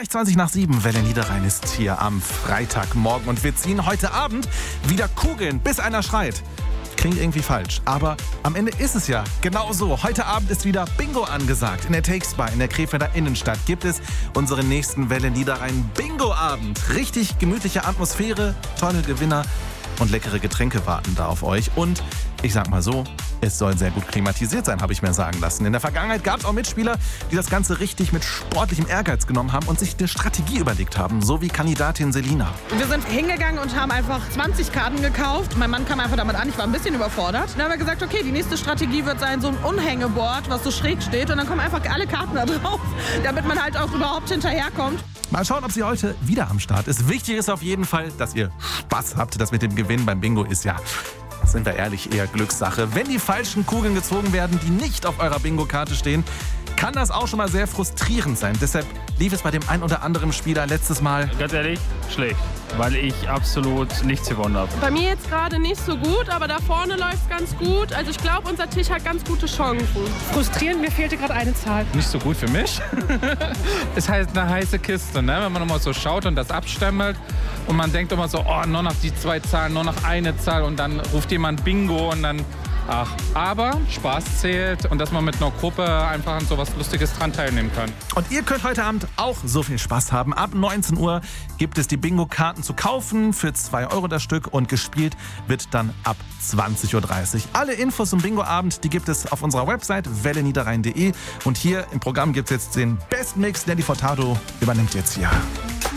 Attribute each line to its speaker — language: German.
Speaker 1: Gleich 7:20, Welle Niederrhein ist hier am Freitagmorgen und wir ziehen heute Abend wieder Kugeln, bis einer schreit. Klingt irgendwie falsch, aber am Ende ist es ja genau so. Heute Abend ist wieder Bingo angesagt. In der Takes Bar in der Krefelder Innenstadt gibt es unseren nächsten Welle Niederrhein Bingo-Abend. Richtig gemütliche Atmosphäre, tolle Gewinner und leckere Getränke warten da auf euch. Und ich sag mal so, es soll sehr gut klimatisiert sein, habe ich mir sagen lassen. In der Vergangenheit gab es auch Mitspieler, die das Ganze richtig mit sportlichem Ehrgeiz genommen haben und sich eine Strategie überlegt haben, so wie Kandidatin Selina.
Speaker 2: Wir sind hingegangen und haben einfach 20 Karten gekauft. Mein Mann kam einfach damit an, ich war ein bisschen überfordert. Dann haben wir gesagt, okay, die nächste Strategie wird sein, so ein Unhängeboard, was so schräg steht. Und dann kommen einfach alle Karten da drauf, damit man halt auch überhaupt hinterherkommt.
Speaker 1: Mal schauen, ob sie heute wieder am Start ist. Wichtig ist auf jeden Fall, dass ihr Spaß habt. Das mit dem Gewinn beim Bingo ist ja, sind wir ehrlich, eher Glückssache. Wenn die falschen Kugeln gezogen werden, die nicht auf eurer Bingo-Karte stehen, kann das auch schon mal sehr frustrierend sein. Deshalb lief es bei dem ein oder anderen Spieler letztes Mal.
Speaker 3: Ganz ehrlich, schlecht, weil ich absolut nichts gewonnen habe.
Speaker 4: Bei mir jetzt gerade nicht so gut, aber da vorne läuft es ganz gut. Also ich glaube, unser Tisch hat ganz gute Chancen.
Speaker 5: Frustrierend, mir fehlte gerade eine Zahl.
Speaker 6: Nicht so gut für mich. Ist halt eine heiße Kiste, ne? Wenn man immer so schaut und das abstempelt und man denkt immer so, oh, nur noch die 2 Zahlen, nur noch eine Zahl und dann ruft jemand Bingo und dann... Ach, aber Spaß zählt und dass man mit einer Gruppe einfach an sowas Lustiges dran teilnehmen kann.
Speaker 1: Und ihr könnt heute Abend auch so viel Spaß haben. Ab 19 Uhr gibt es die Bingo-Karten zu kaufen für 2 € das Stück und gespielt wird dann ab 20:30 Uhr. Alle Infos zum Bingo-Abend, die gibt es auf unserer Website welleniederrhein.de und hier im Programm gibt es jetzt den Best Mix. Nelly Furtado übernimmt jetzt hier.